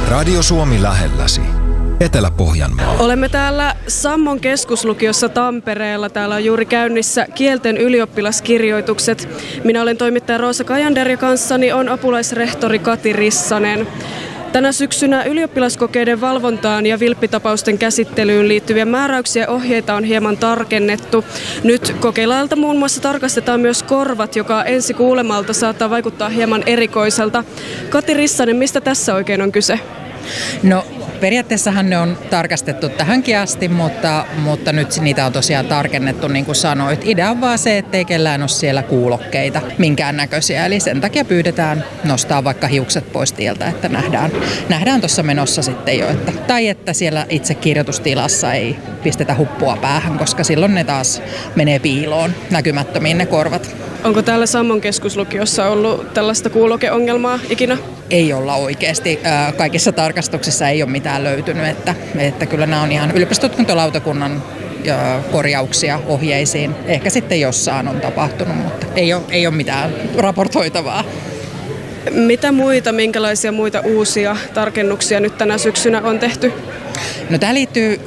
Radio Suomi lähelläsi. Etelä-Pohjanmaa. Olemme täällä Sammon keskuslukiossa Tampereella. Täällä on juuri käynnissä kielten ylioppilaskirjoitukset. Minä olen toimittaja Roosa Kajander ja kanssani on apulaisrehtori Kati Rissanen. Tänä syksynä ylioppilaskokeiden valvontaan ja vilppitapausten käsittelyyn liittyviä määräyksiä ja ohjeita on hieman tarkennettu. Nyt kokeilailta muun muassa tarkastetaan myös korvat, joka ensi kuulemalta saattaa vaikuttaa hieman erikoiselta. Kati Rissanen, mistä tässä oikein on kyse? No periaatteessahan ne on tarkastettu tähänkin asti, mutta nyt niitä on tosiaan tarkennettu, niin kuin sanoit. Idea on vaan se, ettei kellään ole siellä kuulokkeita minkäännäköisiä. Eli sen takia pyydetään nostaa vaikka hiukset pois tieltä, että nähdään tuossa menossa sitten jo. Tai että siellä itse kirjoitustilassa ei pistetä huppua päähän, koska silloin ne taas menee piiloon näkymättömiin ne korvat. Onko täällä Sammon keskuslukiossa ollut tällaista kuulokeongelmaa ikinä? Ei olla oikeasti. Kaikissa tarkastuksissa ei ole mitään löytynyt, että kyllä nämä on ihan yliopistotutkintolautakunnan korjauksia ohjeisiin. Ehkä sitten jossain on tapahtunut, mutta ei ole mitään raportoitavaa. Minkälaisia muita uusia tarkennuksia nyt tänä syksynä on tehty? No tämä liittyy,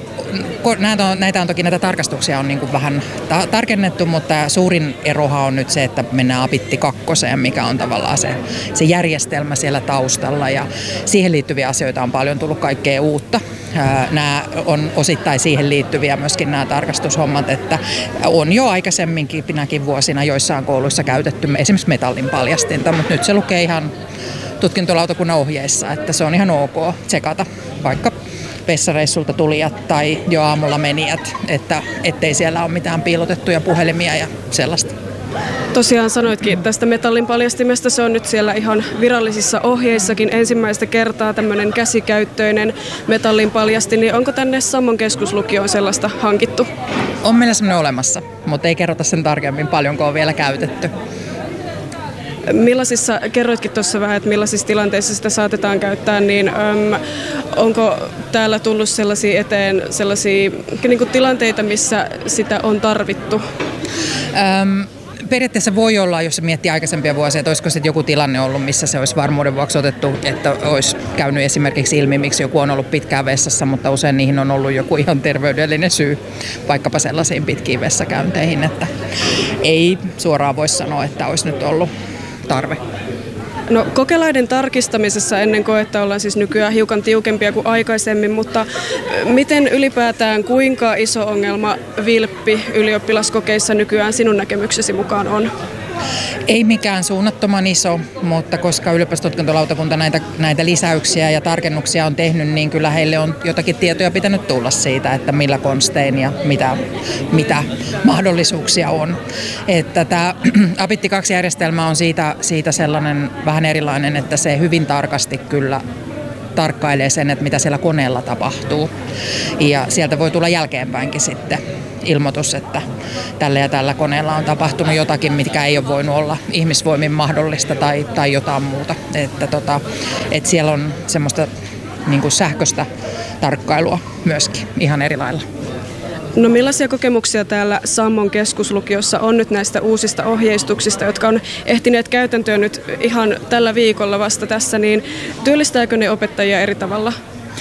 näitä tarkastuksia on niin kuin vähän tarkennettu, mutta suurin erohan on nyt se, että mennään apitti 2, mikä on tavallaan se järjestelmä siellä taustalla ja siihen liittyviä asioita on paljon tullut kaikkea uutta. Nämä on osittain siihen liittyviä myöskin nämä tarkastushommat, että on jo aikaisemminkin vuosina joissain kouluissa käytetty esimerkiksi metallin paljastinta, mutta nyt se lukee ihan tutkintolautakunnan ohjeissa, että se on ihan ok tsekata vaikka vessareissulta tulijat tai jo aamulla menijät, ettei siellä ole mitään piilotettuja puhelimia ja sellaista. Tosiaan sanoitkin tästä metallin paljastimesta, se on nyt siellä ihan virallisissa ohjeissakin ensimmäistä kertaa tämmöinen käsikäyttöinen metallin paljastin, niin onko tänne Sammon keskuslukioon sellaista hankittu? On meillä semmoinen olemassa, mutta ei kerrota sen tarkemmin paljonko on vielä käytetty. Kerroitkin tuossa vähän, että millaisissa tilanteissa sitä saatetaan käyttää, niin onko täällä tullut sellaisia niin kuin tilanteita, missä sitä on tarvittu? Periaatteessa voi olla, jos miettii aikaisempia vuosia, että olisiko sitten joku tilanne ollut, missä se olisi varmuuden vuoksi otettu, että olisi käynyt esimerkiksi ilmi, miksi joku on ollut pitkään vessassa, mutta usein niihin on ollut joku ihan terveydellinen syy, vaikkapa sellaisiin pitkiin vessakäynteihin, että ei suoraan voi sanoa, että olisi nyt ollut tarve. No, kokelaiden tarkistamisessa ennen koetta ollaan siis nykyään hiukan tiukempia kuin aikaisemmin, mutta miten ylipäätään kuinka iso ongelma vilppi ylioppilaskokeissa nykyään sinun näkemyksesi mukaan on? Ei mikään suunnattoman iso, mutta koska yliopistotutkintolautakunta näitä lisäyksiä ja tarkennuksia on tehnyt, niin kyllä heille on jotakin tietoja pitänyt tulla siitä, että millä konstein ja mitä mahdollisuuksia on. Että tämä apitti 2-järjestelmä on siitä sellainen vähän erilainen, että se hyvin tarkasti kyllä tarkkailee sen, että mitä siellä koneella tapahtuu. Ja sieltä voi tulla jälkeenpäinkin sitten ilmoitus, että tällä ja tällä koneella on tapahtunut jotakin, mitkä ei ole voinut olla ihmisvoimin mahdollista tai jotain muuta. Että siellä on semmoista niin kuin sähköistä tarkkailua myöskin ihan eri lailla. No, millaisia kokemuksia täällä Sammon keskuslukiossa on nyt näistä uusista ohjeistuksista, jotka on ehtineet käytäntöön nyt ihan tällä viikolla vasta tässä, niin työllistääkö ne opettajia eri tavalla?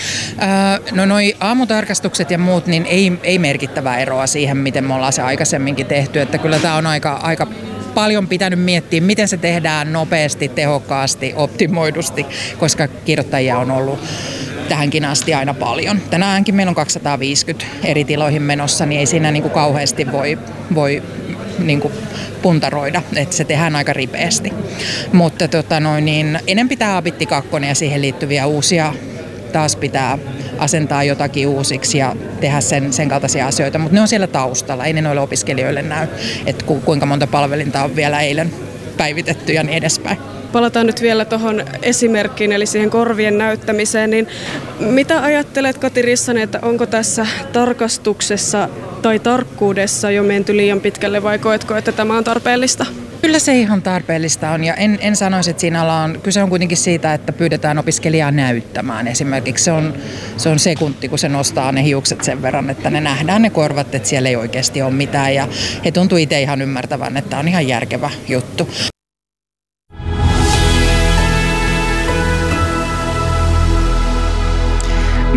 No noi aamutarkastukset ja muut, niin ei merkittävää eroa siihen, miten me ollaan se aikaisemminkin tehty, että kyllä tämä on aika paljon pitänyt miettiä, miten se tehdään nopeasti, tehokkaasti, optimoidusti, koska kirjoittajia on ollut tähänkin asti aina paljon. Tänäänkin meillä on 250 eri tiloihin menossa, niin ei siinä niin kuin kauheasti voi niin kuin puntaroida, että se tehdään aika ripeästi. Mutta enemmän pitää apitti 2 ja siihen liittyviä uusia, taas pitää asentaa jotakin uusiksi ja tehdä sen kaltaisia asioita, mutta ne on siellä taustalla, ei ne noille opiskelijoille näy, että kuinka monta palvelinta on vielä eilen päivitetty ja niin edespäin. Palataan nyt vielä tuohon esimerkkiin, eli siihen korvien näyttämiseen, niin mitä ajattelet, Kati Rissanen, että onko tässä tarkastuksessa tai tarkkuudessa jo menty liian pitkälle vai koetko, että tämä on tarpeellista? Kyllä se ihan tarpeellista on ja en sanoisi, että siinä kyse on kuitenkin siitä, että pyydetään opiskelijaa näyttämään. Esimerkiksi se on sekunti, kun se nostaa ne hiukset sen verran, että ne nähdään ne korvat, että siellä ei oikeasti ole mitään ja he tuntuu itse ihan ymmärtävän, että tämä on ihan järkevä juttu.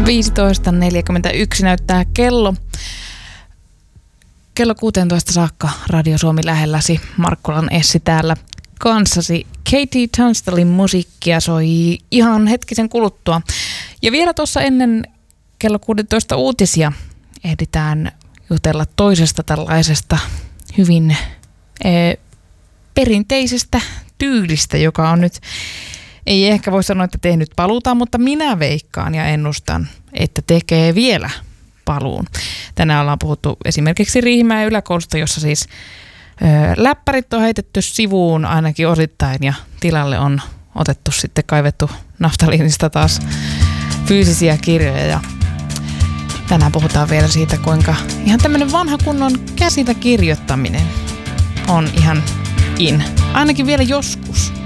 15.41 näyttää kello. Kello 16 saakka Radio Suomi lähelläsi. Markkulan Essi täällä kanssasi. Katie Tunstallin musiikkia soi ihan hetkisen kuluttua. Ja vielä tuossa ennen kello 16 uutisia ehditään jutella toisesta tällaisesta hyvin perinteisestä tyylistä, joka on nyt, ei ehkä voi sanoa, että tehnyt paluuta, mutta minä veikkaan ja ennustan, että tekee vielä paluun. Tänään ollaan puhuttu esimerkiksi Riihimäen yläkoulusta, jossa siis läppärit on heitetty sivuun ainakin osittain ja tilalle on otettu sitten kaivettu naftaliinista taas fyysisiä kirjoja. Ja tänään puhutaan vielä siitä, kuinka ihan tämmöinen vanha kunnon käsillä kirjoittaminen on ihan in. Ainakin vielä joskus.